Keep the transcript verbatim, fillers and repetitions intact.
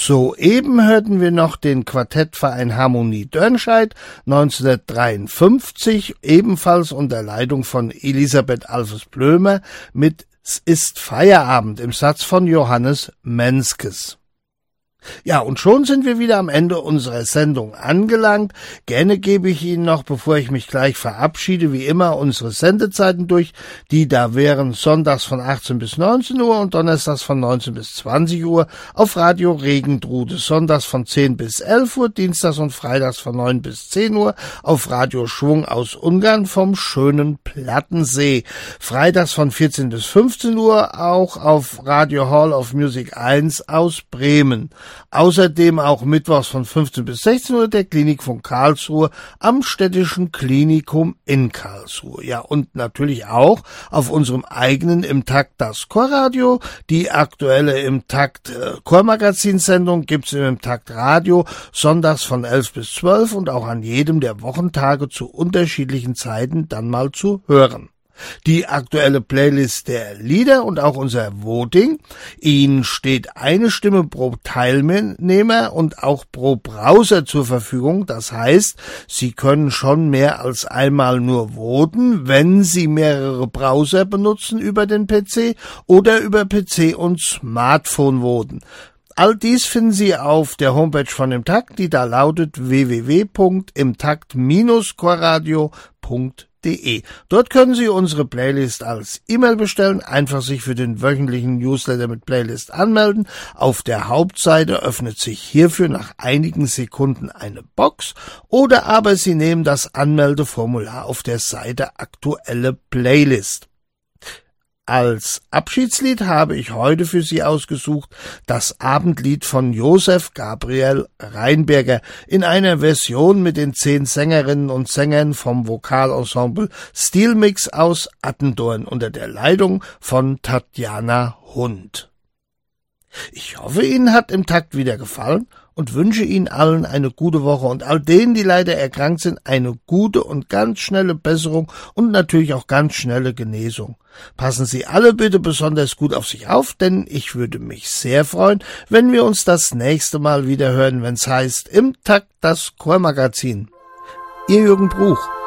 Soeben hörten wir noch den Quartettverein Harmonie Dörnscheid neunzehnhundertdreiundfünfzig, ebenfalls unter Leitung von Elisabeth Alves-Blömer mit "Es ist Feierabend" im Satz von Johannes Menskes. Ja, und schon sind wir wieder am Ende unserer Sendung angelangt. Gerne gebe ich Ihnen noch, bevor ich mich gleich verabschiede, wie immer unsere Sendezeiten durch, die da wären sonntags von achtzehn bis neunzehn Uhr und donnerstags von neunzehn bis zwanzig Uhr auf Radio Regendrude, sonntags von zehn bis elf Uhr, dienstags und freitags von neun bis zehn Uhr auf Radio Schwung aus Ungarn vom schönen Plattensee, freitags von vierzehn bis fünfzehn Uhr auch auf Radio Hall of Music eins aus Bremen. Außerdem auch mittwochs von fünfzehn bis sechzehn Uhr der Klinikfunk Karlsruhe am Städtischen Klinikum in Karlsruhe. Ja, und natürlich auch auf unserem eigenen Im Takt das Chorradio. Die aktuelle Im Takt äh, Chormagazinsendung gibt's im Im Takt Radio sonntags von elf bis zwölf und auch an jedem der Wochentage zu unterschiedlichen Zeiten dann mal zu hören. Die aktuelle Playlist der Lieder und auch unser Voting. Ihnen steht eine Stimme pro Teilnehmer und auch pro Browser zur Verfügung. Das heißt, Sie können schon mehr als einmal nur voten, wenn Sie mehrere Browser benutzen über den P C oder über P C und Smartphone voten. All dies finden Sie auf der Homepage von Im Takt, die da lautet w w w punkt imtakt Bindestrich chorradio punkt de. Dort können Sie unsere Playlist als E-Mail bestellen, einfach sich für den wöchentlichen Newsletter mit Playlist anmelden. Auf der Hauptseite öffnet sich hierfür nach einigen Sekunden eine Box oder aber Sie nehmen das Anmeldeformular auf der Seite Aktuelle Playlist. Als Abschiedslied habe ich heute für Sie ausgesucht das Abendlied von Josef Gabriel Rheinberger in einer Version mit den zehn Sängerinnen und Sängern vom Vokalensemble Stilmix aus Attendorn unter der Leitung von Tatjana Hund. Ich hoffe, Ihnen hat Im Takt wieder gefallen und wünsche Ihnen allen eine gute Woche und all denen, die leider erkrankt sind, eine gute und ganz schnelle Besserung und natürlich auch ganz schnelle Genesung. Passen Sie alle bitte besonders gut auf sich auf, denn ich würde mich sehr freuen, wenn wir uns das nächste Mal wieder hören, wenn es heißt Im Takt das Chormagazin. Ihr Jürgen Bruch.